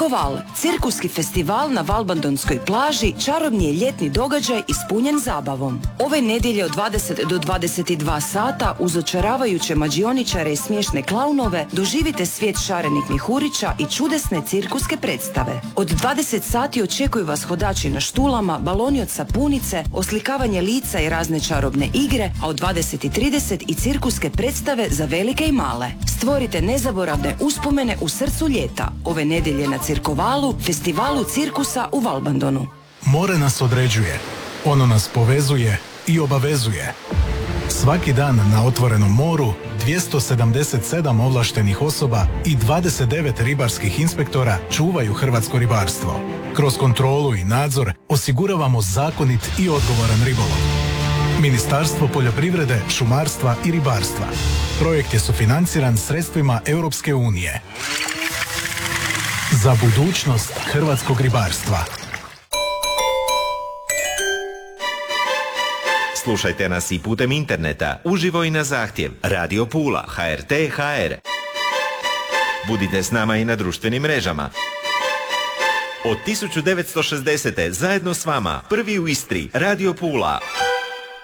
Cirkoval, cirkuski festival na Valbandonskoj plaži, čarobni je ljetni događaj ispunjen zabavom. Ove nedjelje od 20 do 22 sata uz očaravajuće mađioničare i smiješne klaunove doživite svijet šarenih mihurića i čudesne cirkuske predstave. Od 20 sati očekuju vas hodači na štulama, baloni od sapunice, oslikavanje lica i razne čarobne igre, a od 20:30 i cirkuske predstave za velike i male. Stvorite nezaboravne uspomene u srcu ljeta. Ove nedjelje na Cirkovalu, festivalu cirkusa u Valbandonu. More nas određuje, ono nas povezuje i obavezuje. Svaki dan na otvorenom moru 277 ovlaštenih osoba i 29 ribarskih inspektora čuvaju hrvatsko ribarstvo. Kroz kontrolu i nadzor osiguravamo zakonit i odgovoran ribolov. Ministarstvo poljoprivrede, šumarstva i ribarstva. Projekt je sufinanciran sredstvima Europske unije. Za budućnost hrvatskog ribarstva. Slušajte nas i putem interneta, uživo i na zahtjev. Radio Pula, HRT.hr. Budite s nama i na društvenim mrežama. Od 1960. zajedno s vama, prvi u Istri, Radio Pula.